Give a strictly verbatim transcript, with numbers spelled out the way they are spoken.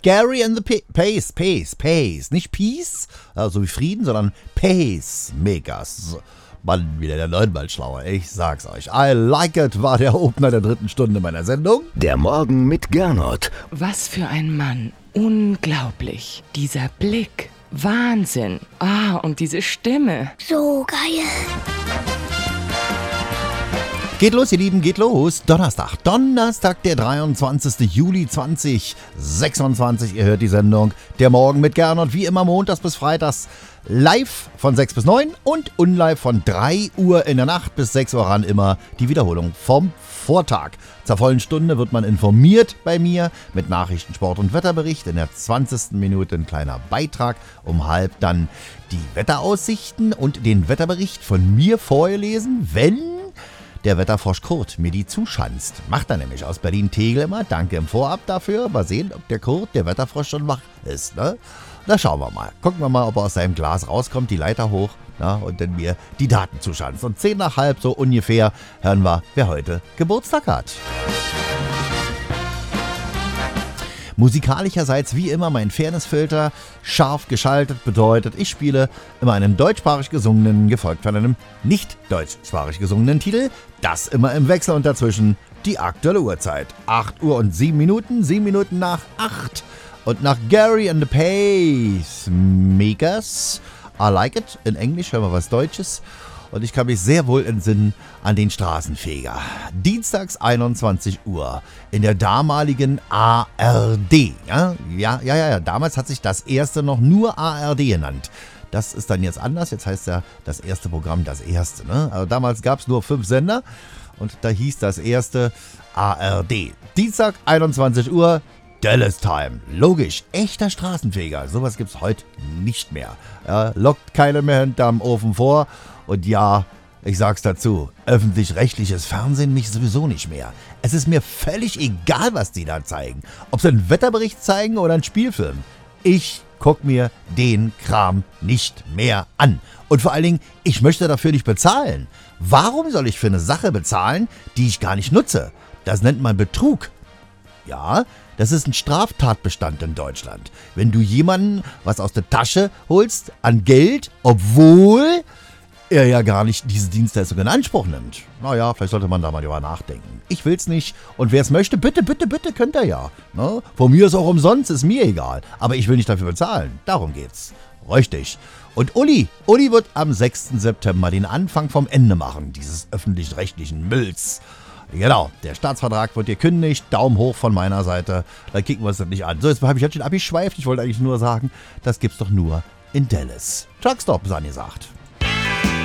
Gary and the P- Pace, Pace, Pace. Nicht Peace, also wie Frieden, sondern Pacemakers. Mann, wieder der neunmal schlauer, ich sag's euch. I like it war der Opener der dritten Stunde meiner Sendung. Der Morgen mit Gernot. Was für ein Mann. Unglaublich. Dieser Blick. Wahnsinn. Ah, und diese Stimme. So geil. Geht los, ihr Lieben, geht los. Donnerstag, Donnerstag, der dreiundzwanzigster Juli zweitausendsechsundzwanzig. Ihr hört die Sendung Der Morgen mit Gernot, wie immer montags bis freitags live von sechs bis neun und unlive von drei Uhr in der Nacht bis sechs Uhr ran immer die Wiederholung vom Vortag. Zur vollen Stunde wird man informiert bei mir mit Nachrichten, Sport und Wetterbericht. In der zwanzigsten Minute ein kleiner Beitrag, um halb dann die Wetteraussichten und den Wetterbericht von mir vorgelesen, wenn der Wetterfrosch Kurt mir die zuschanzt. Macht er nämlich aus Berlin-Tegel immer. Danke im Vorab dafür. Mal sehen, ob der Kurt, der Wetterfrosch, schon wach ist. Ne? Na, schauen wir mal. Gucken wir mal, ob er aus seinem Glas rauskommt, die Leiter hoch, na, und dann mir die Daten zuschanzt. Und zehn nach halb, so ungefähr, hören wir, wer heute Geburtstag hat. Musikalischerseits wie immer mein Fairnessfilter scharf geschaltet bedeutet, ich spiele immer einen deutschsprachig gesungenen, gefolgt von einem nicht deutschsprachig gesungenen Titel. Das immer im Wechsel und dazwischen die aktuelle Uhrzeit. acht Uhr und sieben Minuten, sieben Minuten nach acht. Und nach Gary and the Pacemakers, I like it, in Englisch hören wir was Deutsches. Und ich kann mich sehr wohl entsinnen an den Straßenfeger. Dienstags einundzwanzig Uhr in der damaligen A R D. Ja, ja, ja, ja, damals hat sich das erste noch nur A R D genannt. Das ist dann jetzt anders. Jetzt heißt ja das erste Programm das erste. Ne? Also damals gab es nur fünf Sender und da hieß das erste A R D. Dienstag einundzwanzig Uhr. Dallas Time. Logisch, echter Straßenfeger. Sowas gibt's heute nicht mehr. Ja, lockt keiner mehr hinterm Ofen vor. Und ja, ich sag's dazu, öffentlich-rechtliches Fernsehen mich sowieso nicht mehr. Es ist mir völlig egal, was die da zeigen. Ob sie einen Wetterbericht zeigen oder einen Spielfilm. Ich guck mir den Kram nicht mehr an. Und vor allen Dingen, ich möchte dafür nicht bezahlen. Warum soll ich für eine Sache bezahlen, die ich gar nicht nutze? Das nennt man Betrug. Ja, das ist ein Straftatbestand in Deutschland. Wenn du jemanden was aus der Tasche holst an Geld, obwohl er ja gar nicht diese Dienstleistung in Anspruch nimmt. Naja, vielleicht sollte man da mal drüber nachdenken. Ich will's nicht. Und wer es möchte, bitte, bitte, bitte, könnt ihr ja. Ne? Von mir ist auch umsonst, ist mir egal. Aber ich will nicht dafür bezahlen. Darum geht's. Richtig. Und Uli, Uli wird am sechsten September den Anfang vom Ende machen, dieses öffentlich-rechtlichen Mülls. Genau, der Staatsvertrag wird gekündigt, Daumen hoch von meiner Seite, da kicken wir uns das nicht an. So, jetzt habe ich jetzt schon abgeschweift, ich wollte eigentlich nur sagen, das gibt's doch nur in Dallas. Truckstop, ist angesagt.